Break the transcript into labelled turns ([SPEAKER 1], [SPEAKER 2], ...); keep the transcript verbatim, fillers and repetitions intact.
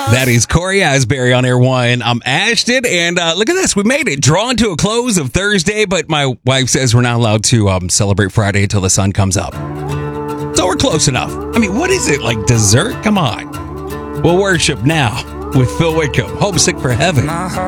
[SPEAKER 1] That is Corey Asbury on Air One. I'm Ashton, and uh, look at this. We made it. Drawn to a close of Thursday, but my wife says we're not allowed to um, celebrate Friday until the sun comes up. So we're close enough. I mean, what is it, like dessert? Come on. We'll worship now with Phil Wickham, Homesick for Heaven.